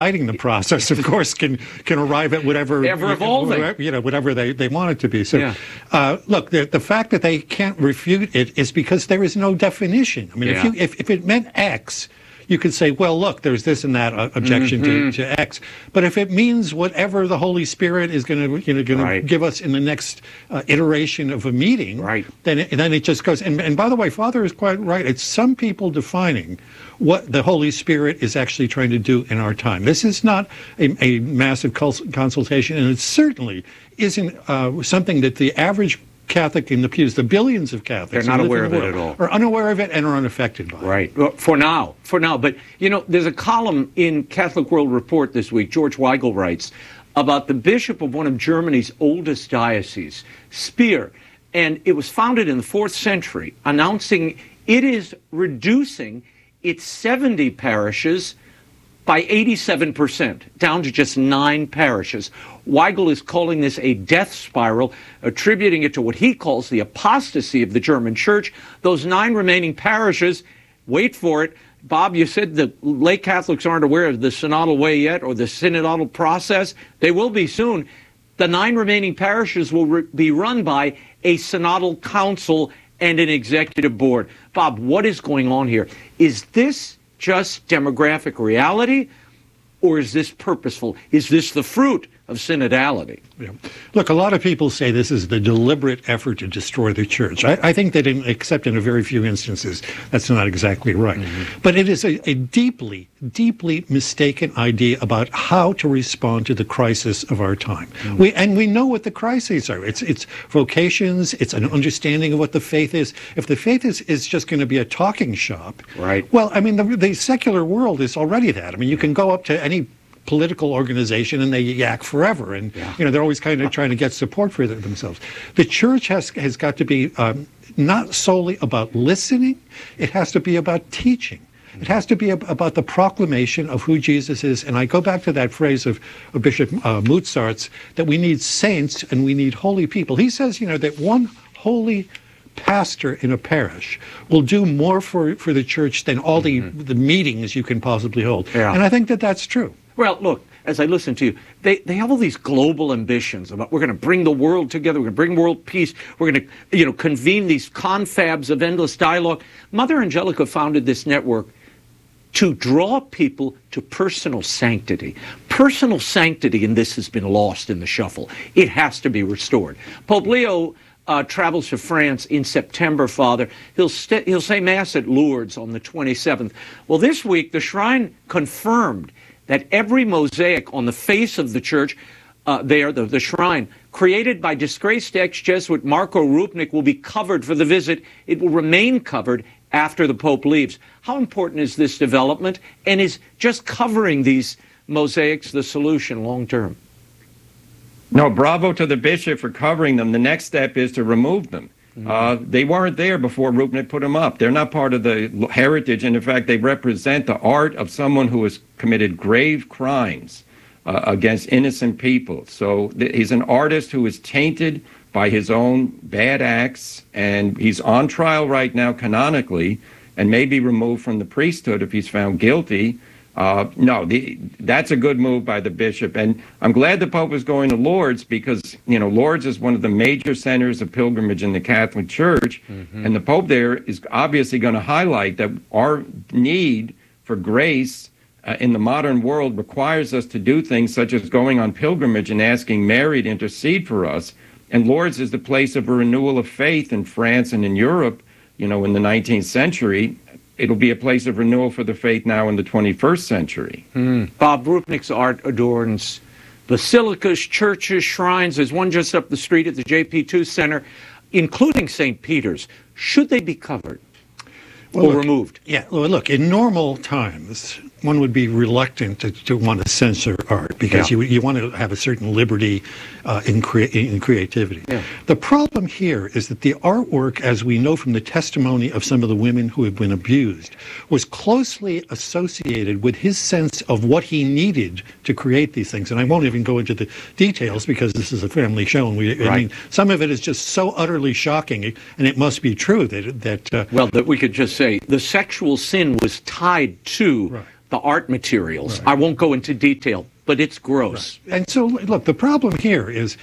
guiding the process, of course, can arrive at whatever ever evolving, whatever they want it to be. So, look, the fact that they can't refute it is because there is no definition. I mean, if it meant X, you could say, well, look, there's this and that objection to X. But if it means whatever the Holy Spirit is going to give us in the next iteration of a meeting, then it just goes. And by the way, Father is quite right. It's some people defining what the Holy Spirit is actually trying to do in our time. This is not a massive consultation, and it certainly isn't something that the average Catholic in the pews, the billions of Catholics, they're not aware of it at all, are unaware of it and are unaffected by it. Right. Well, for now. But there's a column in Catholic World Report this week. George Weigel writes about the bishop of one of Germany's oldest dioceses, Speyer, and it was founded in the 4th century, announcing it is reducing its 70 parishes by 87%, down to just 9 parishes. Weigel is calling this a death spiral, attributing it to what he calls the apostasy of the German church. Those 9 remaining parishes, wait for it. Bob, you said the lay Catholics aren't aware of the synodal way yet, or the synodal process. They will be soon. The 9 remaining parishes will be run by a synodal council and an executive board. Bob, what is going on here? Is this just demographic reality, or is this purposeful? Is this the fruit of synodality? Yeah. Look, a lot of people say this is the deliberate effort to destroy the church. I think that, except in a very few instances, that's not exactly right. But it is a deeply, deeply mistaken idea about how to respond to the crisis of our time. We know what the crises are. It's vocations. It's an understanding of what the faith is. If the faith is just going to be a talking shop, well, I mean, the secular world is already that. I mean, you can go up to any political organization and they yak forever, and they're always kind of trying to get support for themselves. The church has got to be not solely about listening; it has to be about teaching. It has to be about the proclamation of who Jesus is. And I go back to that phrase of Bishop Mozart's, that we need saints and we need holy people. He says, that one holy pastor in a parish will do more for the church than all the meetings you can possibly hold. And I think that that's true. Well, look, as I listen to you, they have all these global ambitions about we're going to bring the world together, we're going to bring world peace, we're going to, convene these confabs of endless dialogue. Mother Angelica founded this network to draw people to personal sanctity. Personal sanctity in this has been lost in the shuffle. It has to be restored. Pope Leo travels to France in September, Father. He'll say Mass at Lourdes on the 27th. Well, this week, the Shrine confirmed that every mosaic on the face of the church, the Shrine, created by disgraced ex-Jesuit Marco Rupnik, will be covered for the visit. It will remain covered after the Pope leaves. How important is this development? And is just covering these mosaics the solution long term? No, bravo to the bishop for covering them. The next step is to remove them. They weren't there before Rupnik put them up. They're not part of the heritage, and in fact, they represent the art of someone who has committed grave crimes against innocent people. So he's an artist who is tainted by his own bad acts, and he's on trial right now canonically and may be removed from the priesthood if he's found guilty. That's a good move by the bishop. And I'm glad the Pope is going to Lourdes because, Lourdes is one of the major centers of pilgrimage in the Catholic Church. And the Pope there is obviously going to highlight that our need for grace in the modern world requires us to do things such as going on pilgrimage and asking Mary to intercede for us. And Lourdes is the place of a renewal of faith in France and in Europe, in the 19th century. It'll be a place of renewal for the faith now in the 21st century. Bob, Rupnik's art adorns basilicas, churches, shrines. There's one just up the street at the JP2 Center, including St. Peter's. Should they be covered or removed? Yeah, look, in normal times, one would be reluctant to want to censor art because you want to have a certain liberty in creativity. The problem here is that the artwork, as we know from the testimony of some of the women who have been abused, was closely associated with his sense of what he needed to create these things. And I won't even go into the details because this is a family show, and I mean, some of it is just so utterly shocking, and it must be true that we could just say the sexual sin was tied to the art materials. I won't go into detail, but it's gross. And so, look, the problem here is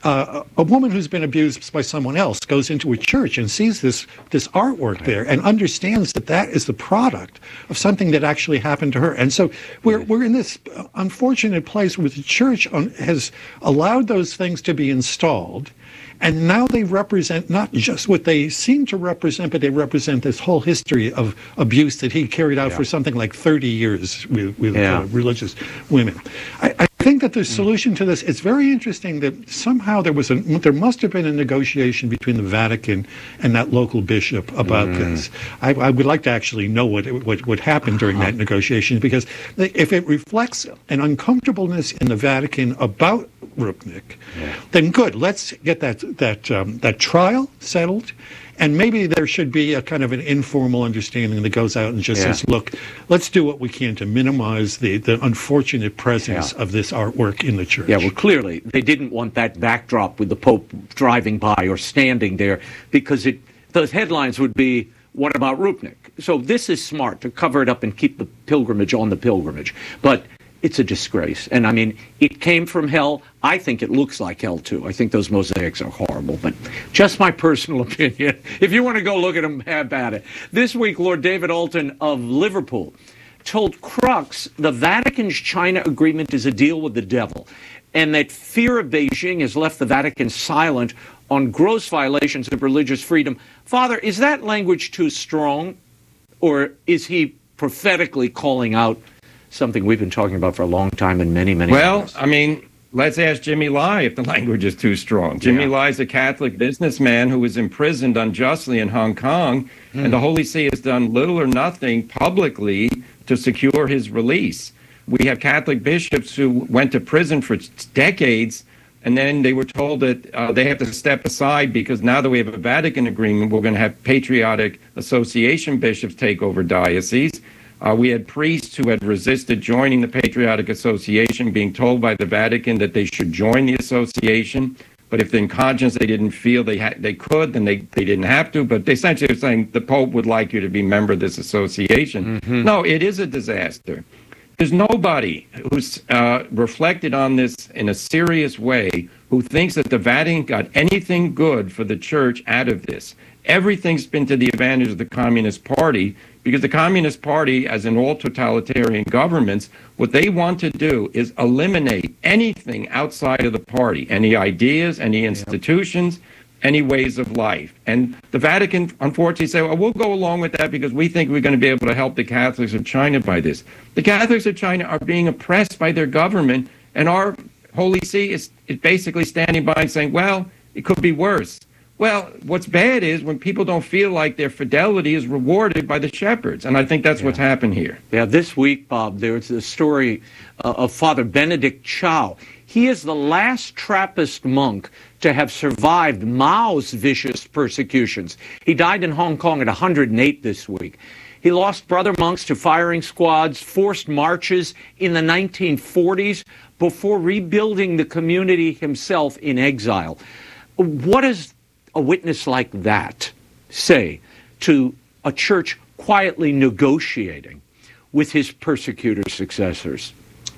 a woman who's been abused by someone else goes into a church and sees this artwork there and understands that that is the product of something that actually happened to her. And so we're in this unfortunate place where the church has allowed those things to be installed. And now they represent not just what they seem to represent, but they represent this whole history of abuse that he carried out for something like 30 years with religious women. I think that the solution to this, it's very interesting that somehow there must have been a negotiation between the Vatican and that local bishop about this. I would like to actually know what happened during that negotiation, because if it reflects an uncomfortableness in the Vatican about Rupnik, then good. Let's get that trial settled, and maybe there should be a kind of an informal understanding that goes out and just says, look, let's do what we can to minimize the unfortunate presence of this artwork in the church. Yeah, well, clearly they didn't want that backdrop with the Pope driving by or standing there, because those headlines would be, what about Rupnik? So this is smart to cover it up and keep the pilgrimage on the pilgrimage. But it's a disgrace. And I mean, it came from hell. I think it looks like hell, too. I think those mosaics are horrible, but just my personal opinion. If you want to go look at them, have at it. This week, Lord David Alton of Liverpool told Crux the Vatican's China agreement is a deal with the devil, and that fear of Beijing has left the Vatican silent on gross violations of religious freedom. Father, is that language too strong, or is he prophetically calling out something we've been talking about for a long time and many years? I mean, let's ask Jimmy Lai if the language is too strong. Jimmy Lai is a Catholic businessman who was imprisoned unjustly in Hong Kong, and the Holy See has done little or nothing publicly to secure his release. We have Catholic bishops who went to prison for decades, and then they were told that they have to step aside because now that we have a Vatican agreement, we're going to have Patriotic Association bishops take over dioceses. We had priests who had resisted joining the Patriotic Association, being told by the Vatican that they should join the association. But if in conscience they didn't feel they could, then they didn't have to. But they essentially are saying the Pope would like you to be a member of this association. No, it is a disaster. There's nobody who's reflected on this in a serious way who thinks that the Vatican got anything good for the church out of this. Everything's been to the advantage of the Communist Party, because the Communist Party, as in all totalitarian governments, what they want to do is eliminate anything outside of the party, any ideas, any institutions, any ways of life. And the Vatican, unfortunately, say, well, we'll go along with that because we think we're going to be able to help the Catholics of China by this. The Catholics of China are being oppressed by their government, and our Holy See is basically standing by and saying, well, it could be worse. Well, what's bad is when people don't feel like their fidelity is rewarded by the shepherds, and I think that's what's happened here. Yeah, this week, Bob, there's a story of Father Benedict Chow. He is the last Trappist monk to have survived Mao's vicious persecutions. He died in Hong Kong at 108 this week. He lost brother monks to firing squads, forced marches in the 1940s before rebuilding the community himself in exile. What does a witness like that say to a church quietly negotiating with his persecutor successors?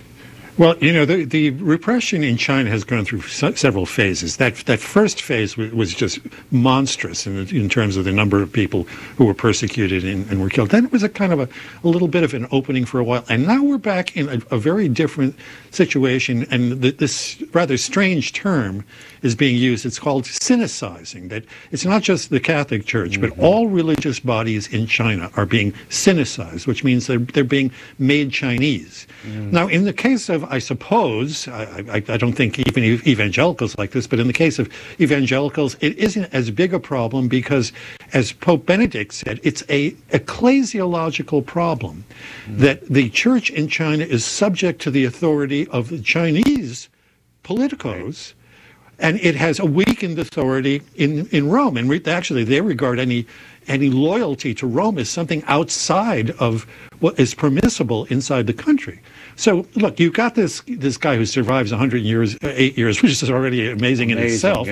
Well, you know, the repression in China has gone through several phases. That first phase was just monstrous in terms of the number of people who were persecuted and were killed. Then it was a kind of a little bit of an opening for a while. And now we're back in a very different situation. And this rather strange term is being used. It's called sinicizing. That it's not just the Catholic Church, but all religious bodies in China are being sinicized, which means they're being made Chinese. Now, in the case of, I suppose, I don't think even evangelicals like this, but in the case of evangelicals, it isn't as big a problem because, as Pope Benedict said, it's a ecclesiological problem that the church in China is subject to the authority of the Chinese politicos, and it has a weakened authority in Rome. And actually, they regard any loyalty to Rome as something outside of what is permissible inside the country. So, look, you've got this guy who survives 8 years, which is already amazing in itself. Yep.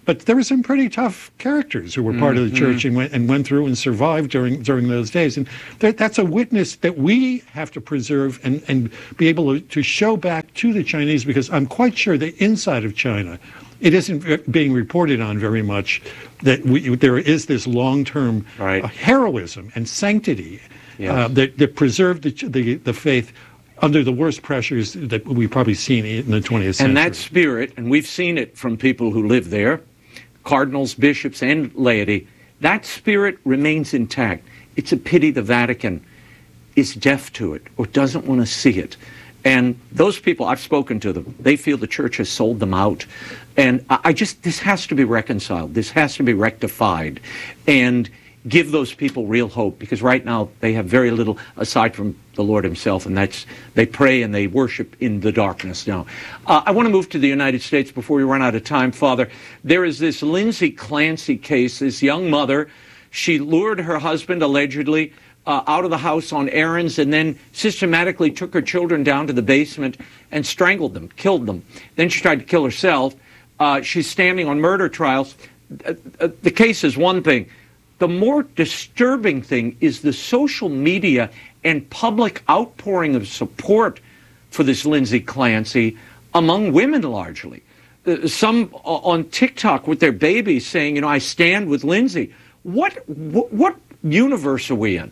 but there were some pretty tough characters who were part of the church and went through and survived during those days. And that's a witness that we have to preserve and be able to show back to the Chinese, because I'm quite sure that inside of China, it isn't being reported on very much that there is this long-term heroism and sanctity that preserved the faith under the worst pressures that we've probably seen in the 20th century. And that spirit, and we've seen it from people who live there, cardinals, bishops, and laity, that spirit remains intact. It's a pity the Vatican is deaf to it or doesn't want to see it. And those people, I've spoken to them, they feel the church has sold them out. And this has to be reconciled. This has to be rectified. And give those people real hope, because right now they have very little aside from the Lord himself, and they pray and they worship in the darkness now. I want to move to the United States before we run out of time, Father. There is this Lindsay Clancy case, this young mother. She lured her husband, allegedly, out of the house on errands, and then systematically took her children down to the basement and strangled them, killed them. Then she tried to kill herself. She's standing on murder trials. The case is one thing. The more disturbing thing is the social media and public outpouring of support for this Lindsay Clancy among women largely. Some on TikTok with their babies saying, I stand with Lindsay. What universe are we in?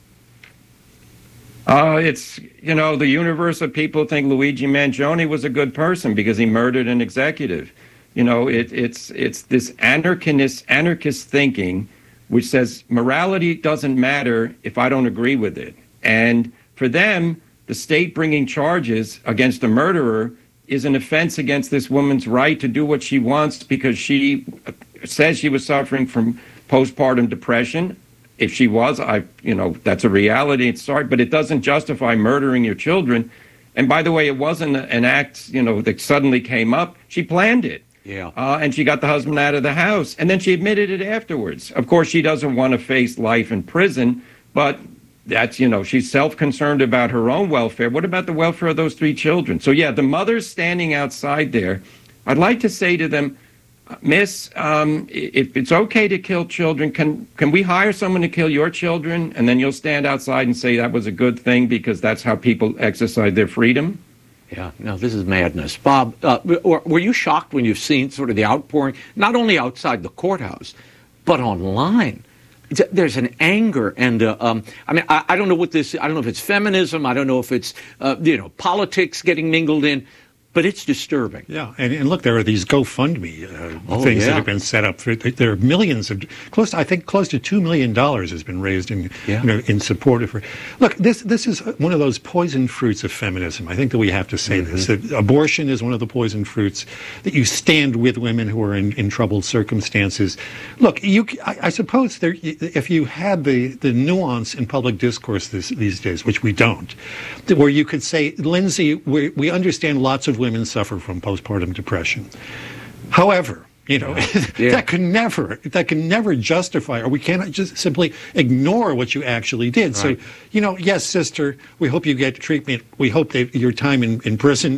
It's, the universe of people think Luigi Mangione was a good person because he murdered an executive. It's this anarchist thinking which says morality doesn't matter if I don't agree with it. And for them, the state bringing charges against a murderer is an offense against this woman's right to do what she wants because she says she was suffering from postpartum depression. If she was, that's a reality. It's sorry, but it doesn't justify murdering your children. And by the way, it wasn't an act, that suddenly came up. She planned it. Yeah. And she got the husband out of the house. And then she admitted it afterwards. Of course, she doesn't want to face life in prison, but that's, she's self-concerned about her own welfare. What about the welfare of those 3 children? So, yeah, the mother's standing outside there. I'd like to say to them, Miss, if it's okay to kill children, can we hire someone to kill your children? And then you'll stand outside and say that was a good thing because that's how people exercise their freedom? Yeah, no, this is madness. Bob, were you shocked when you've seen sort of the outpouring, not only outside the courthouse, but online? There's an anger, and I don't know what this. I don't know if it's feminism. I don't know if it's politics getting mingled in. But it's disturbing. Yeah, and look, there are these GoFundMe things that have been set up. There are millions of close to $2 million has been raised in support of her. Look, this is one of those poison fruits of feminism. I think that we have to say this. That abortion is one of the poison fruits. That you stand with women who are in troubled circumstances. Look, I suppose if you had the nuance in public discourse these days, which we don't, where you could say, Lindsay, we understand lots of women suffer from postpartum depression. However, that can never justify, or we cannot just simply ignore what you actually did. Right. So, yes, sister, we hope you get treatment. We hope that your time in prison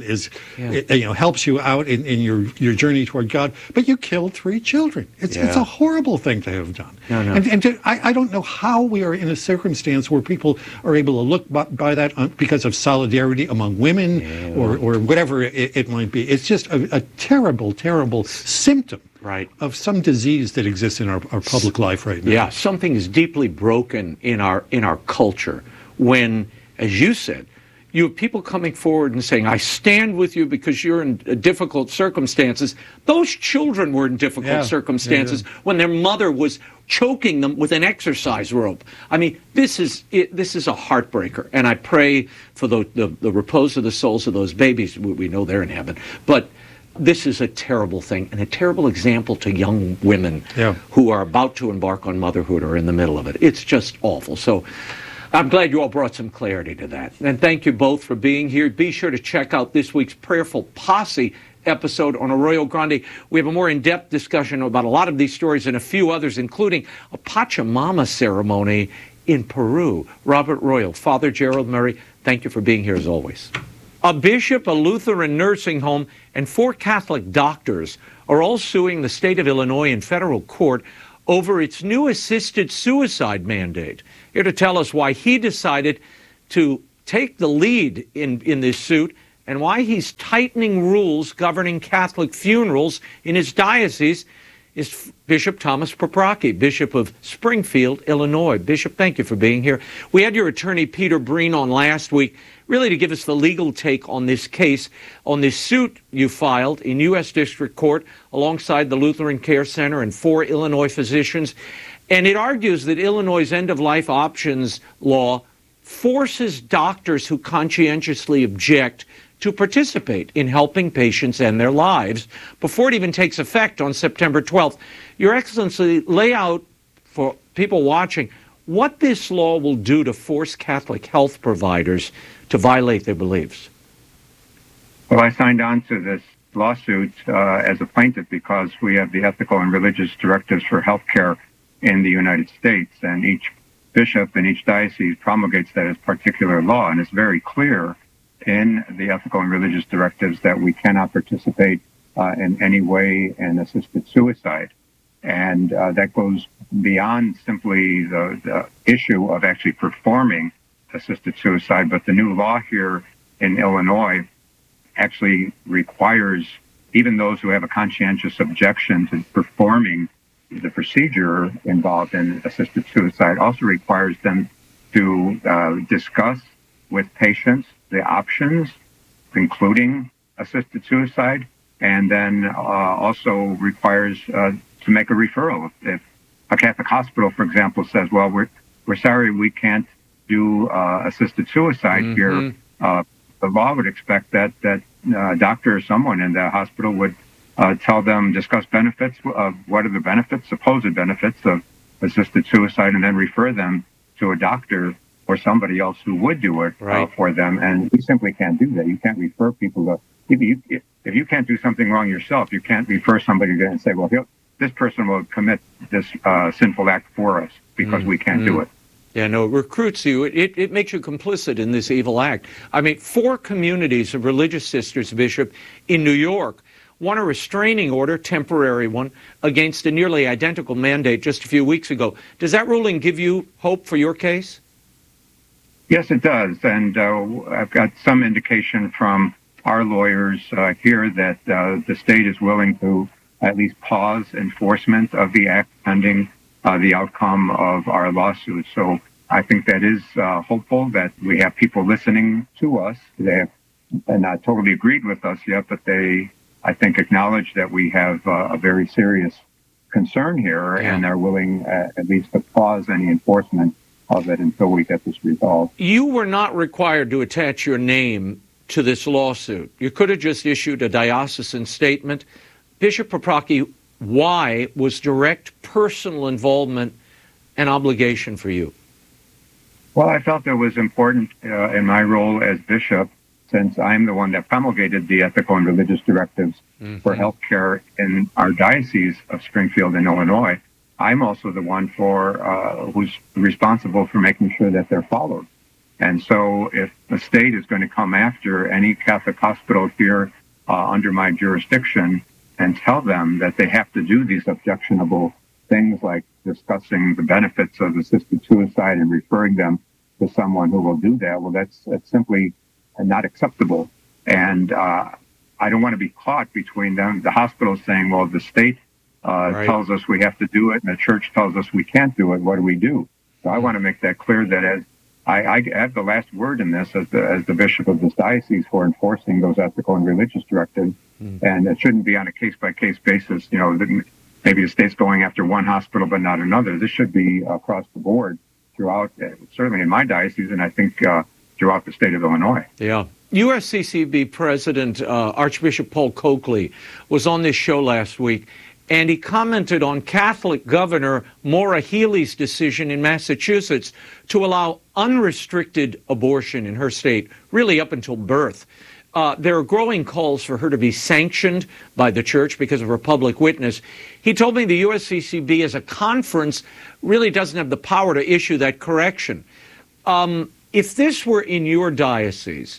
helps you out in your journey toward God. But you killed 3 children. It's a horrible thing to have done. No. And I don't know how we are in a circumstance where people are able to look by that because of solidarity among women or whatever it might be. It's just a terrible, terrible symptom of some disease that exists in our public life right now. Yeah, something is deeply broken in our culture when, as you said, you have people coming forward and saying, I stand with you because you're in difficult circumstances. Those children were in difficult circumstances when their mother was choking them with an exercise rope. I mean, this is a heartbreaker, and I pray for the repose of the souls of those babies. We know they're in heaven, but this is a terrible thing and a terrible example to young women who are about to embark on motherhood or in the middle of it. It's just awful. So I'm glad you all brought some clarity to that. And thank you both for being here. Be sure to check out this week's Prayerful Posse episode on Arroyo Grande. We have a more in-depth discussion about a lot of these stories and a few others, including a Pachamama ceremony in Peru. Robert Royal, Father Gerald Murray, thank you for being here as always. A bishop, a Lutheran nursing home, and 4 Catholic doctors are all suing the state of Illinois in federal court over its new assisted suicide mandate. Here to tell us why he decided to take the lead in this suit and why he's tightening rules governing Catholic funerals in his diocese is Bishop Thomas Paprocki, Bishop of Springfield, Illinois. Bishop, thank you for being here. We had your attorney, Peter Breen, on last week, really to give us the legal take on this case, on this suit you filed in U.S. District Court alongside the Lutheran Care Center and 4 Illinois physicians. And it argues that Illinois' end-of-life options law forces doctors who conscientiously object to participate in helping patients end their lives before it even takes effect on September 12th. Your Excellency, lay out for people watching what this law will do to force Catholic health providers to violate their beliefs. Well, I signed on to this lawsuit as a plaintiff because we have the ethical and religious directives for healthcare in the United States, and each bishop in each diocese promulgates that as particular law, and it's very clear in the ethical and religious directives that we cannot participate in any way in assisted suicide. And that goes beyond simply the issue of actually performing assisted suicide, but the new law here in Illinois actually requires even those who have a conscientious objection to performing the procedure involved in assisted suicide also requires them to discuss with patients the options, including assisted suicide, and then also requires to make a referral. If a Catholic hospital, for example, says, well, we're sorry we can't do assisted suicide here, the law would expect that doctor or someone in the hospital would tell them, discuss benefits of what are the benefits, supposed benefits of assisted suicide, and then refer them to a doctor or somebody else who would do it for them. And we simply can't do that. You can't refer people to, if you can't do something wrong yourself, you can't refer somebody to and say, well, this person will commit this sinful act for us because we can't do it. Yeah, no, it recruits you. It makes you complicit in this evil act. I mean, 4 communities of religious sisters, Bishop, in New York won a restraining order, temporary one, against a nearly identical mandate just a few weeks ago. Does that ruling give you hope for your case? Yes, it does. And I've got some indication from our lawyers here that the state is willing to at least pause enforcement of the act pending the outcome of our lawsuit. So I think that is hopeful that we have people listening to us. They have not totally agreed with us yet, but they, I think, acknowledge that we have a very serious concern here and are willing at least to pause any enforcement of it until we get this resolved. You were not required to attach your name to this lawsuit. You could have just issued a diocesan statement. Bishop Paprocki, why was direct personal involvement an obligation for you? Well, I felt it was important in my role as bishop, since I'm the one that promulgated the ethical and religious directives for healthcare in our diocese of Springfield in Illinois. I'm also the one who's responsible for making sure that they're followed. And so if the state is going to come after any Catholic hospital here under my jurisdiction and tell them that they have to do these objectionable things like discussing the benefits of assisted suicide and referring them to someone who will do that, well, that's simply not acceptable. And I don't want to be caught between them, the hospital saying, well, the state tells us we have to do it, and the church tells us we can't do it. What do we do? So I want to make that clear that as I have the last word in this as the bishop of this diocese for enforcing those ethical and religious directives, and it shouldn't be on a case-by-case basis. You know, maybe the state's going after one hospital but not another. This should be across the board throughout, certainly in my diocese, and I think throughout the state of Illinois. Yeah. USCCB President Archbishop Paul Coakley was on this show last week, and he commented on Catholic Governor Maura Healey's decision in Massachusetts to allow unrestricted abortion in her state, really up until birth. There are growing calls for her to be sanctioned by the church because of her public witness. He told me the USCCB as a conference really doesn't have the power to issue that correction. If this were in your diocese,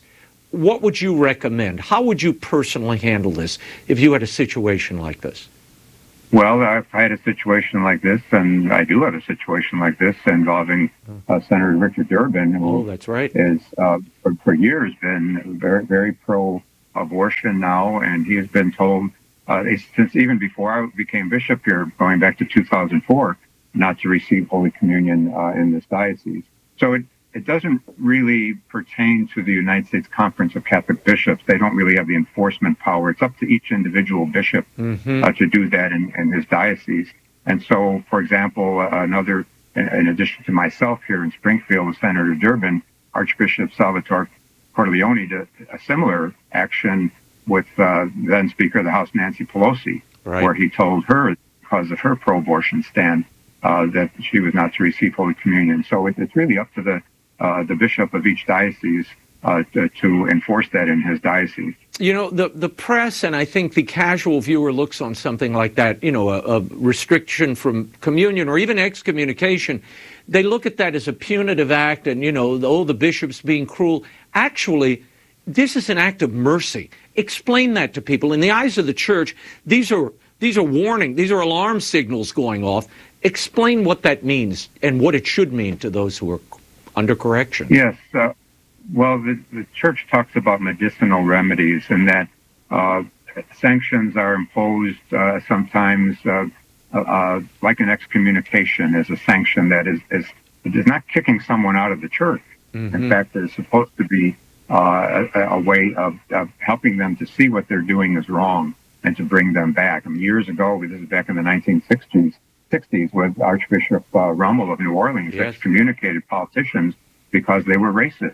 what would you recommend? How would you personally handle this if you had a situation like this? Well, I've had a situation like this, and I do have a situation like this involving Senator Richard Durbin, who that's right. is for years been very, very pro-abortion now, and he has been told since even before I became bishop here, going back to 2004, not to receive Holy Communion in this diocese. So it doesn't really pertain to the United States Conference of Catholic Bishops. They don't really have the enforcement power. It's up to each individual bishop to do that in his diocese. And so, for example, in addition to myself here in Springfield, with Senator Durbin, Archbishop Salvatore Corleone did a similar action with then Speaker of the House Nancy Pelosi, where he told her, because of her pro-abortion stand, that she was not to receive Holy Communion. So it's really up to the bishop of each diocese to enforce that in his diocese. You know, the press, and I think the casual viewer looks on something like that, you know, a restriction from communion or even excommunication, they look at that as a punitive act and, you know, the bishops being cruel. Actually, this is an act of mercy. Explain that to people. In the eyes of the church, these are warning, these are alarm signals going off. Explain what that means and what it should mean to those who are under correction. Yes. Well, the church talks about medicinal remedies, and that sanctions are imposed sometimes like an excommunication as a sanction that is not kicking someone out of the church. In fact, it's supposed to be a way of helping them to see what they're doing is wrong and to bring them back. I mean, years ago, this is back in the 1960s, with Archbishop Rummel of New Orleans, excommunicated politicians because they were racist.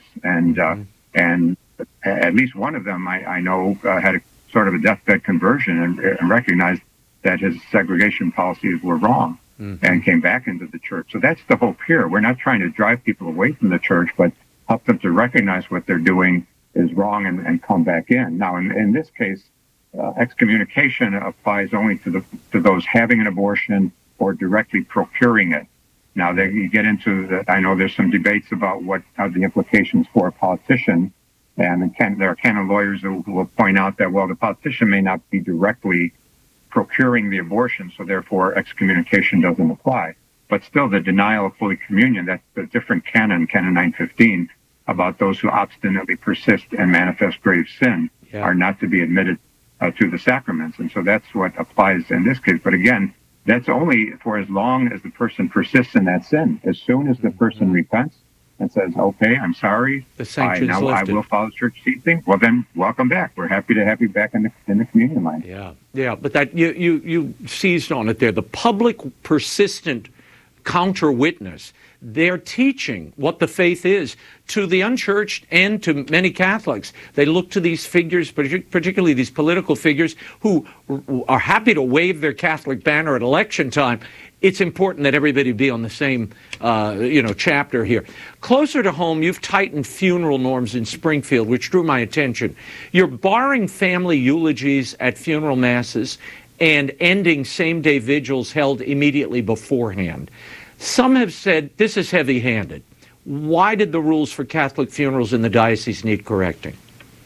And at least one of them I know had a sort of a deathbed conversion and recognized that his segregation policies were wrong and came back into the church. So that's the hope here. We're not trying to drive people away from the church, but help them to recognize what they're doing is wrong and come back in. Now, in this case, excommunication applies only to those having an abortion or directly procuring it. Now, you get into I know there's some debates about what are the implications for a politician, and there are canon lawyers who will point out that, well, the politician may not be directly procuring the abortion, so therefore excommunication doesn't apply. But still, the denial of Holy Communion, that's a different canon, Canon 915, about those who obstinately persist and manifest grave sin are not to be admitted to the sacraments. And so that's what applies in this case. But again, that's only for as long as the person persists in that sin. As soon as the person repents and says, okay, I'm sorry, I will follow church teaching, well then, welcome back. We're happy to have you back in the communion line. Yeah, but that you seized on it there. The public persistent counter witness. They're teaching what the faith is to the unchurched and to many Catholics. They look to these figures, particularly these political figures, who are happy to wave their Catholic banner at election time. It's important that everybody be on the same, chapter here. Closer to home, you've tightened funeral norms in Springfield, which drew my attention. You're barring family eulogies at funeral masses and ending same-day vigils held immediately beforehand. Some have said this is heavy-handed. Why did the rules for Catholic funerals in the diocese need correcting?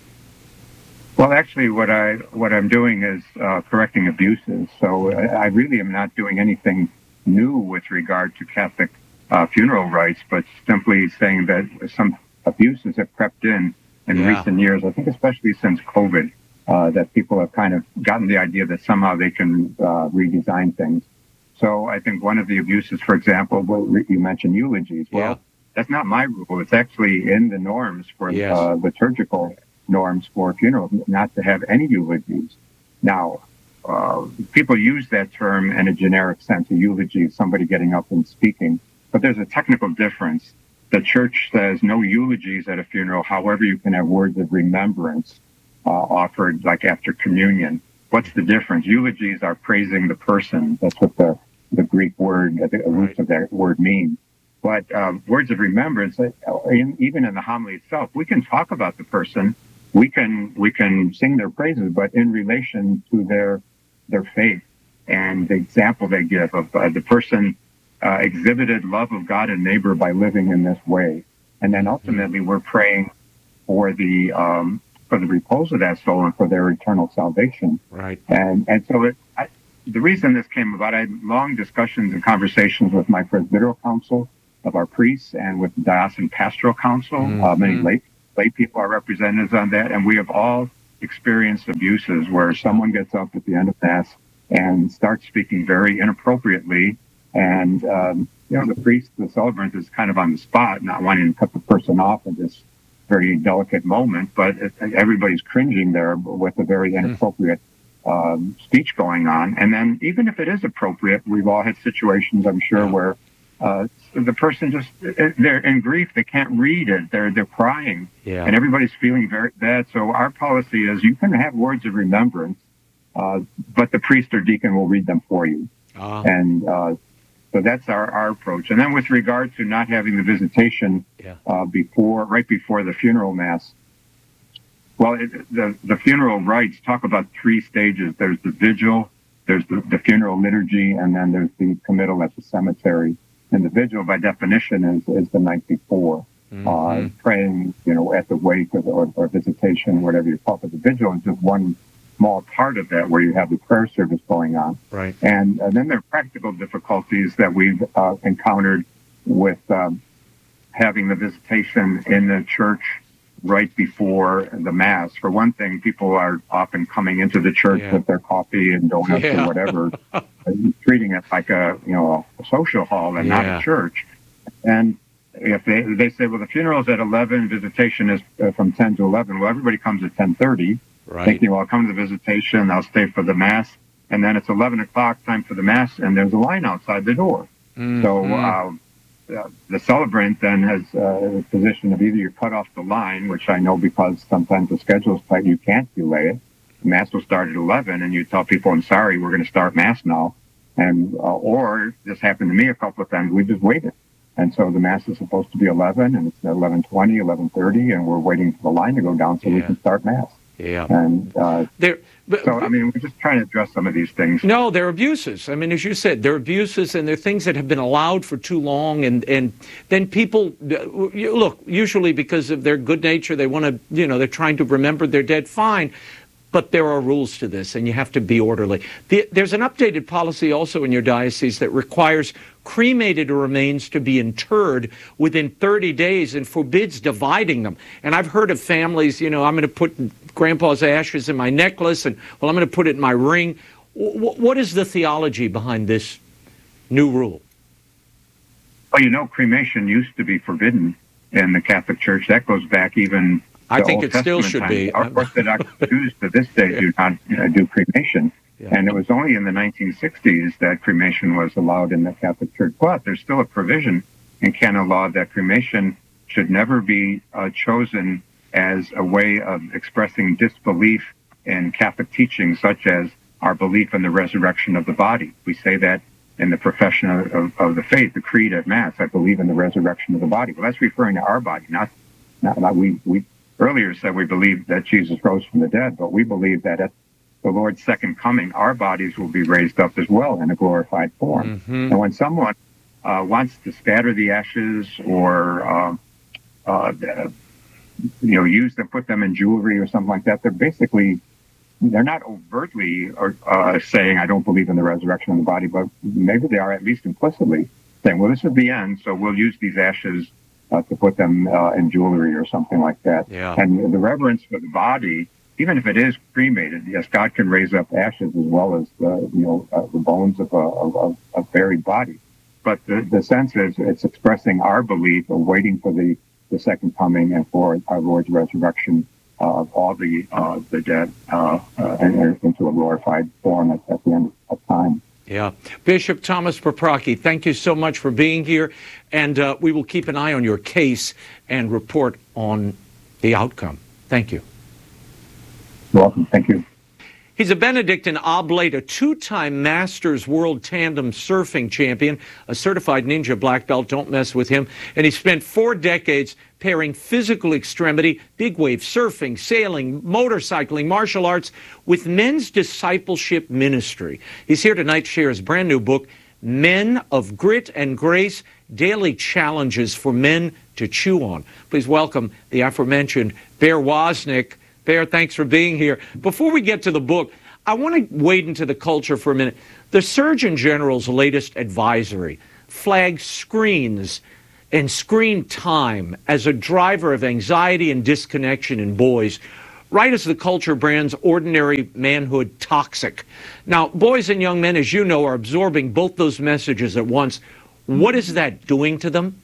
Well, actually, what I'm doing is correcting abuses. So I really am not doing anything new with regard to Catholic funeral rites, but simply saying that some abuses have crept in recent years. I think especially since COVID, that people have kind of gotten the idea that somehow they can redesign things. So I think one of the abuses, for example, you mentioned eulogies. Well, that's not my rule. It's actually in the norms for liturgical norms for funerals, not to have any eulogies. Now, people use that term in a generic sense, a eulogy, somebody getting up and speaking. But there's a technical difference. The church says no eulogies at a funeral. However, you can have words of remembrance offered, like after communion. What's the difference? Eulogies are praising the person. That's what the Greek word, the roots of that word mean. But words of remembrance, even in the homily itself, we can talk about the person. We can sing their praises, but in relation to their faith and the example they give of the person exhibited love of God and neighbor by living in this way. And then ultimately we're praying for the repose of that soul and for their eternal salvation. Right. And so the reason this came about, I had long discussions and conversations with my Presbyteral Council of our priests and with the Diocesan Pastoral Council. Many lay people are representatives on that, and we have all experienced abuses where someone gets up at the end of Mass and starts speaking very inappropriately, and the priest, the celebrant, is kind of on the spot, not wanting to cut the person off at this very delicate moment, but everybody's cringing there with a very inappropriate speech going on. And then even if it is appropriate, we've all had situations, I'm sure, where the person just, they're in grief, they can't read it, they're crying, and everybody's feeling very bad. So our policy is you can have words of remembrance, but the priest or deacon will read them for you. And so that's our approach. And then with regard to not having the visitation right before the funeral Mass, well, the funeral rites talk about 3 stages. There's the vigil, there's the funeral liturgy, and then there's the committal at the cemetery. And the vigil, by definition, is the night before, praying, at the wake or visitation, whatever you call it. But the vigil is just one small part of that, where you have the prayer service going on. Right. And then there are practical difficulties that we've encountered with having the visitation in the church right before the Mass. For one thing, people are often coming into the church with their coffee and donuts or whatever, treating it like a social hall and not a church. And if they say, well, the funeral's at 11, visitation is from 10 to 11. Well, everybody comes at 10:30. Right. Thinking, well, I'll come to the visitation, I'll stay for the Mass, and then it's 11 o'clock, time for the Mass, and there's a line outside the door. So the celebrant then has a position of either you cut off the line, which I know because sometimes the schedule's tight, you can't delay it. The Mass will start at 11, and you tell people, I'm sorry, we're going to start Mass now. And or this happened to me a couple of times, we just waited. And so the Mass is supposed to be 11, and it's 11:20, 11:30, and we're waiting for the line to go down so we can start Mass. And we're just trying to address some of these things. No, they're abuses. I mean, as you said, they're abuses, and they're things that have been allowed for too long. And then people, look, usually because of their good nature, they want to, they're trying to remember their dead. Fine. But there are rules to this, and you have to be orderly. There's an updated policy also in your diocese that requires cremated remains to be interred within 30 days and forbids dividing them. And I've heard of families, I'm going to put Grandpa's ashes in my necklace, and, well, I'm going to put it in my ring. What is the theology behind this new rule? Well, cremation used to be forbidden in the Catholic Church. That goes back even I think Old it still Testament should times. be. Our Orthodox Jews to this day do not do cremation. And it was only in the 1960s that cremation was allowed in the Catholic Church. But there's still a provision in canon law that cremation should never be chosen as a way of expressing disbelief in Catholic teachings, such as our belief in the resurrection of the body. We say that in the profession of the faith, the creed at Mass, I believe in the resurrection of the body. Well, that's referring to our body, not we earlier said we believe that Jesus rose from the dead, but we believe that at the Lord's second coming, our bodies will be raised up as well in a glorified form. And when someone wants to scatter the ashes or use them, put them in jewelry or something like that, they're not overtly saying, I don't believe in the resurrection of the body, but maybe they are at least implicitly saying, well, this is the end, so we'll use these ashes to put them in jewelry or something like that. And the reverence for the body, even if it is cremated, yes, God can raise up ashes as well as the bones of a buried body. But the sense is it's expressing our belief of waiting for the second coming and for our Lord's resurrection of all the dead and into a glorified form at the end of time. Yeah. Bishop Thomas Paprocki, thank you so much for being here, and we will keep an eye on your case and report on the outcome. Thank you. You're welcome. Thank you. He's a Benedictine Oblate, a 2-time Masters World Tandem Surfing Champion, a certified ninja black belt. Don't mess with him. And he spent 4 decades pairing physical extremity, big wave surfing, sailing, motorcycling, martial arts with men's discipleship ministry. He's here tonight to share his brand new book, Men of Grit and Grace, Daily Challenges for Men to Chew On. Please welcome the aforementioned Bear Wozniak. Bear, thanks for being here. Before we get to the book, I want to wade into the culture for a minute. The Surgeon General's latest advisory flags screens and screen time as a driver of anxiety and disconnection in boys, right as the culture brands ordinary manhood toxic. Now, boys and young men, as you know, are absorbing both those messages at once. What is that doing to them?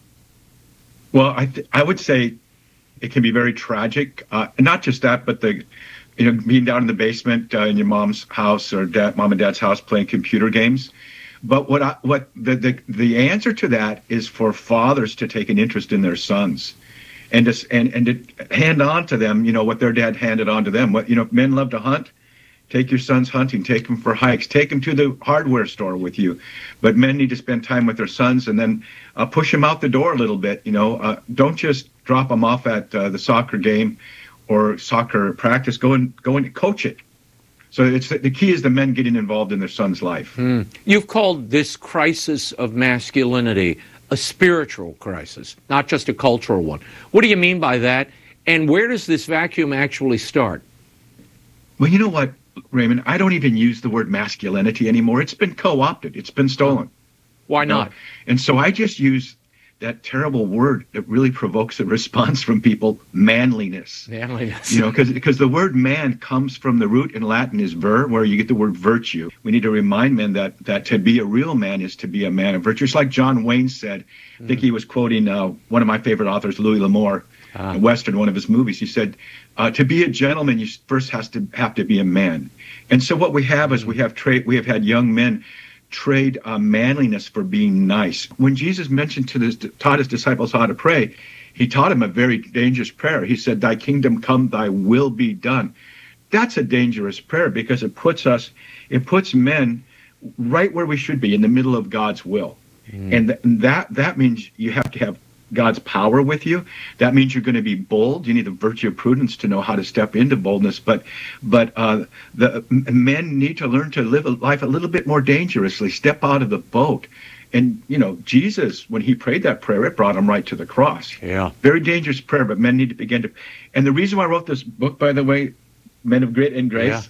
Well, I would say it can be very tragic. Not just that, but being down in the basement in your mom's house or mom and dad's house playing computer games. But what the answer to that is for fathers to take an interest in their sons, and to hand on to them, what their dad handed on to them. Men love to hunt. Take your sons hunting. Take them for hikes. Take them to the hardware store with you. But men need to spend time with their sons, and then push them out the door a little bit. Don't just drop them off at the soccer game or soccer practice. Go and coach it. So the key is the men getting involved in their son's life. You've called this crisis of masculinity a spiritual crisis, not just a cultural one. What do you mean by that? And where does this vacuum actually start? Well, you know what, Raymond? I don't even use the word masculinity anymore. It's been co-opted. It's been stolen. Why not? And so I just use that terrible word that really provokes a response from people, manliness. Manliness. Because the word man comes from the root in Latin is ver, where you get the word virtue. We need to remind men that to be a real man is to be a man of virtue. It's like John Wayne said. I think he was quoting one of my favorite authors, Louis L'Amour, in Western, one of his movies. He said, to be a gentleman, you first have to be a man. And so what we have is we have had young men trade manliness for being nice. When Jesus taught his disciples how to pray, he taught them a very dangerous prayer. He said, "Thy kingdom come, thy will be done." That's a dangerous prayer because it puts men right where we should be, in the middle of God's will. And that means you have to have God's power with you. That means you're going to be bold. You need the virtue of prudence to know how to step into boldness. But the men need to learn to live a life a little bit more dangerously. Step out of the boat. And Jesus, when he prayed that prayer, it brought him right to the cross. Yeah. Very dangerous prayer, but men need to begin to. And the reason why I wrote this book, by the way, Men of Grit and Grace,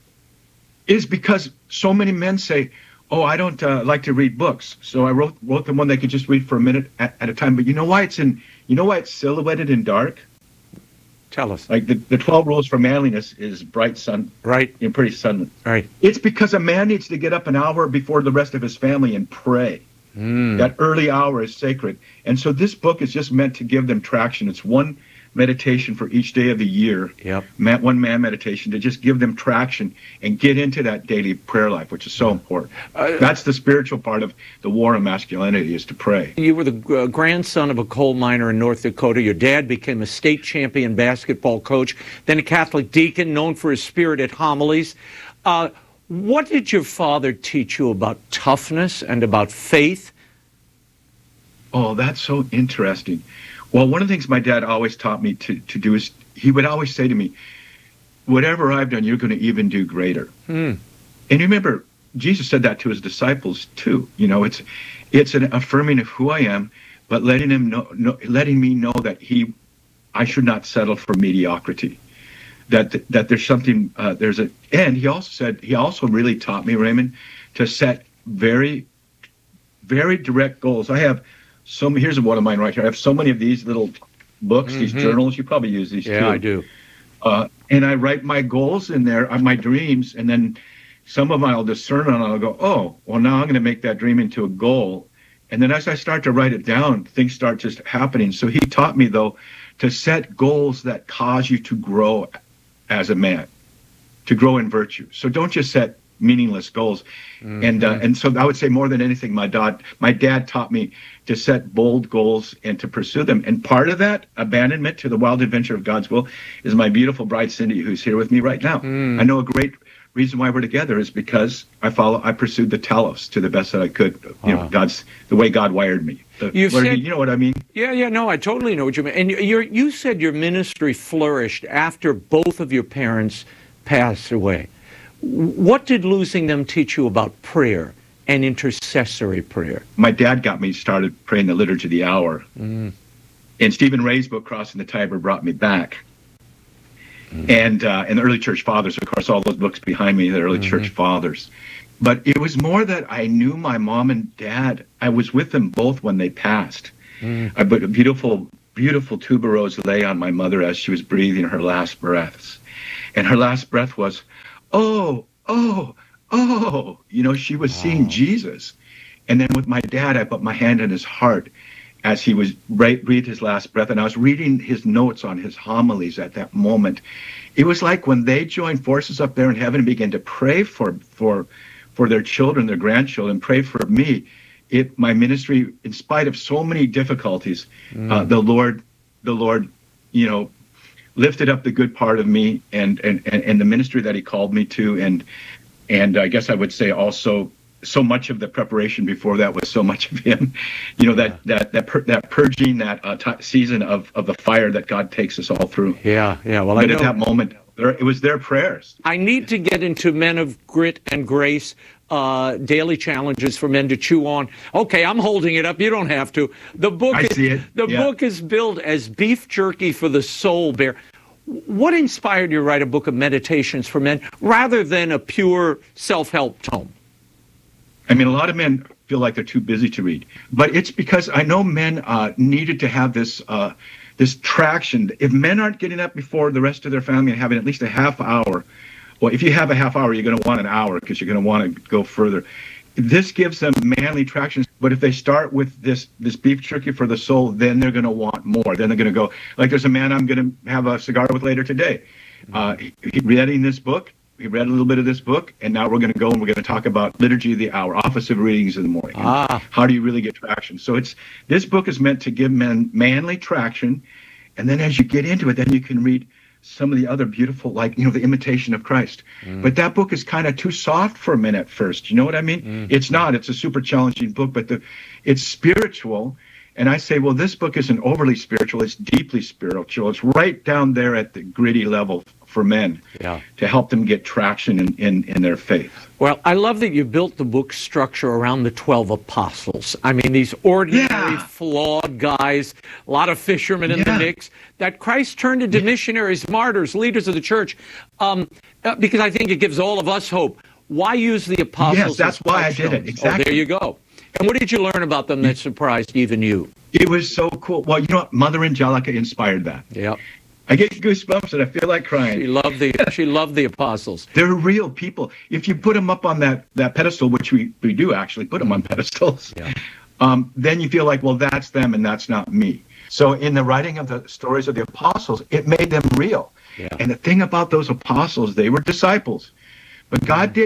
is because so many men say, "Oh, I don't like to read books." So I wrote them one they could just read for a minute at a time. But you know why it's silhouetted in dark? Tell us. Like the 12 rules for manliness is bright sun. Right. Pretty sunlit. Right. It's because a man needs to get up an hour before the rest of his family and pray. That early hour is sacred. And so this book is just meant to give them traction. It's one meditation for each day of the year. Yep. One man meditation to just give them traction and get into that daily prayer life, which is so important. That's the spiritual part of the war on masculinity, is to pray. You were the grandson of a coal miner in North Dakota. Your dad became a state champion basketball coach, then a Catholic deacon known for his spirited homilies. What did your father teach you about toughness and about faith? Oh, that's so interesting. Well, one of the things my dad always taught me to do is he would always say to me, "Whatever I've done, you're going to even do greater." And remember, Jesus said that to his disciples too. It's an affirming of who I am, but letting me know that I should not settle for mediocrity. That there's something, and he also really taught me, Raymond, to set very, very direct goals. Here's one of mine right here. I have so many of these little books, these journals. You probably use these too. Yeah, I do. And I write my goals in there, my dreams, and then some of them I'll discern and I'll go, "Oh, well, now I'm going to make that dream into a goal." And then as I start to write it down, things start just happening. So he taught me, though, to set goals that cause you to grow as a man, to grow in virtue. So don't just set meaningless goals. And so I would say more than anything, my dad taught me to set bold goals and to pursue them. And part of that abandonment to the wild adventure of God's will is my beautiful bride, Cindy, who's here with me right now. I know a great reason why we're together is because I pursued the telos to the best that I could. The way God wired me. You know what I mean? Yeah, no, I totally know what you mean. And you said your ministry flourished after both of your parents passed away. What did losing them teach you about prayer and intercessory prayer? My dad got me started praying the Liturgy of the Hour. And Stephen Ray's book, Crossing the Tiber, brought me back. and the early church fathers. Of course, all those books behind me, the early church fathers. But it was more that I knew my mom and dad. I was with them both when they passed. But a beautiful, beautiful tuberose lay on my mother as she was breathing her last breaths. And her last breath was, oh, oh, oh. You know, she was seeing Jesus. And then with my dad, I put my hand on his heart as he was breathed his last breath. And I was reading his notes on his homilies at that moment. It was like when they joined forces up there in heaven and began to pray for their children, their grandchildren, pray for me. My ministry, in spite of so many difficulties, the Lord, you know, lifted up the good part of me and the ministry that He called me to, and I guess I would say also so much of the preparation before that was so much of Him, you know, that purging, that season of the fire that God takes us all through. Yeah. Well, but at that moment, it was their prayers. I need to get into Men of Grit and Grace, daily challenges for men to chew on. Okay, I'm holding it up. You don't have to. The book book is billed as beef jerky for the soul, Bear. What inspired you to write a book of meditations for men rather than a pure self-help tome? I mean, a lot of men feel like they're too busy to read, but it's because I know men needed to have this traction. If men aren't getting up before the rest of their family and having at least a half hour, well, if you have a half hour, you're going to want an hour because you're going to want to go further. This gives them manly traction. But if they start with this beef jerky for the soul, then they're going to want more. Then they're going to go, like there's a man I'm going to have a cigar with later today. He reading this book. We read a little bit of this book, and now we're going to go and we're going to talk about Liturgy of the Hour, Office of Readings in the morning. How do you really get traction? So this book is meant to give men manly traction, and then as you get into it, then you can read some of the other beautiful, like, you know, the Imitation of Christ. But that book is kind of too soft for men at first. You know what I mean? It's not. It's a super challenging book, but it's spiritual. And I say, well, this book isn't overly spiritual. It's deeply spiritual. It's right down there at the gritty level for men to help them get traction in their faith. Well, I love that you built the book structure around the 12 apostles. I mean, these ordinary, flawed guys, a lot of fishermen in the mix, that Christ turned into missionaries, martyrs, leaders of the church, because I think it gives all of us hope. Why use the apostles? Yes, that's why I did it. Exactly. Oh, there you go. And what did you learn about them that surprised even you? It was so cool. Well, you know what? Mother Angelica inspired that. Yeah. I get goosebumps and I feel like crying. She loved the apostles. They're real people. If you put them up on that pedestal, which we do actually put them on pedestals, then you feel like, well, that's them and that's not me. So in the writing of the stories of the apostles, it made them real. Yeah. And the thing about those apostles, they were disciples. But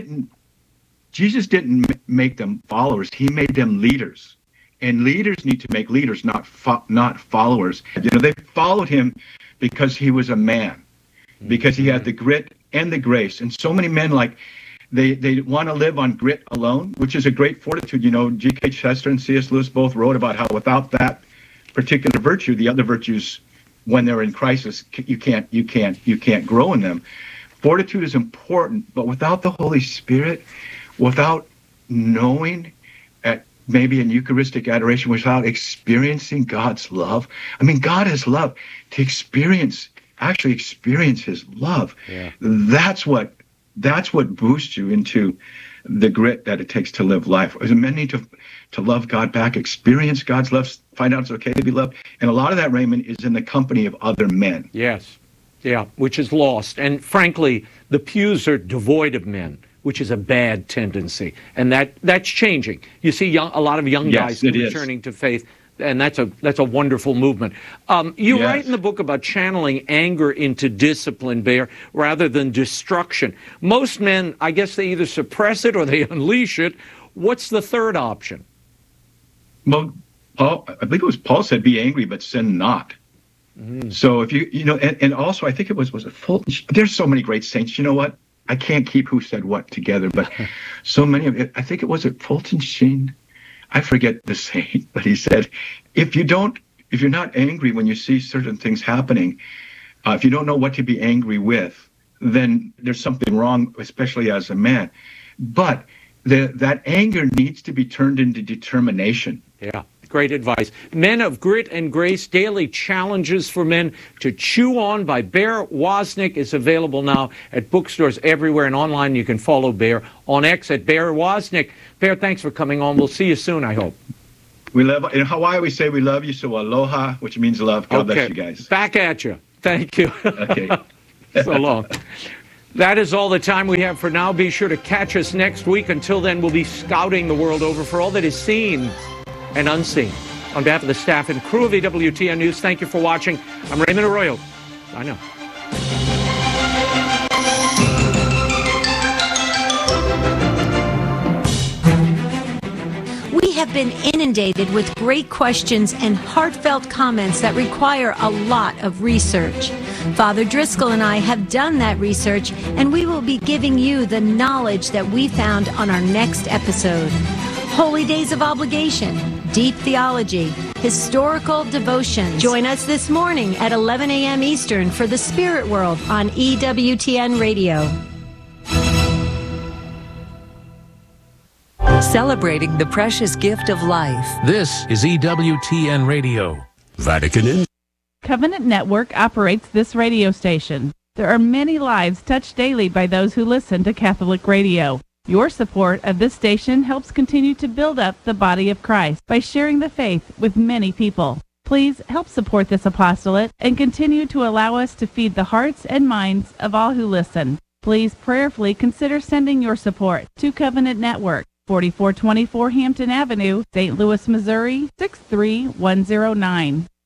Jesus didn't make them followers. He made them leaders. And leaders need to make leaders, not followers. You know, they followed him because he was a man, because he had the grit and the grace. And so many men, like, they want to live on grit alone, which is a great fortitude. You know, G.K. Chesterton and C.S. Lewis both wrote about how without that particular virtue, the other virtues, when they're in crisis, you can't grow in them. Fortitude is important, but without the Holy Spirit, without knowing maybe in Eucharistic adoration, without experiencing God's love. I mean, God is love. To actually experience his love, that's what boosts you into the grit that it takes to live life. Men need to love God back, experience God's love, find out it's okay to be loved. And a lot of that, Raymond, is in the company of other men. Yes. Yeah, which is lost. And frankly, the pews are devoid of men, which is a bad tendency. And that's changing. You see a lot of young guys returning to faith, and that's a wonderful movement. You write in the book about channeling anger into discipline, Bear, rather than destruction. Most men, I guess they either suppress it or they unleash it. What's the third option? Well, I believe it was Paul said, be angry, but sin not. So if you know, and also I think it was it Fulton? There's so many great saints. You know what? I can't keep who said what together, but so many of it. I think it was Fulton Sheen. I forget the saint, but he said, if you're not angry when you see certain things happening, if you don't know what to be angry with, then there's something wrong, especially as a man. But that anger needs to be turned into determination. Yeah. Great advice. Men of Grit and Grace, Daily Challenges for Men to Chew On by Bear Wozniak is available now at bookstores everywhere, and online you can follow Bear on X at Bear Wozniak. Bear, thanks for coming on. We'll see you soon, I hope. We love, in Hawaii we say we love you, so aloha, which means love. God bless you guys. Back at you. Thank you. Okay. So long. That is all the time we have for now. Be sure to catch us next week. Until then, we'll be scouting the world over for all that is seen and unseen. On behalf of the staff and crew of EWTN News, thank you for watching. I'm Raymond Arroyo. I know. We have been inundated with great questions and heartfelt comments that require a lot of research. Father Driscoll and I have done that research, and we will be giving you the knowledge that we found on our next episode. Holy Days of Obligation, Deep Theology, Historical Devotion. Join us this morning at 11 a.m. Eastern for The Spirit World on EWTN Radio. Celebrating the precious gift of life. This is EWTN Radio. Vatican in. Covenant Network operates this radio station. There are many lives touched daily by those who listen to Catholic radio. Your support of this station helps continue to build up the body of Christ by sharing the faith with many people. Please help support this apostolate and continue to allow us to feed the hearts and minds of all who listen. Please prayerfully consider sending your support to Covenant Network, 4424 Hampton Avenue, St. Louis, Missouri, 63109.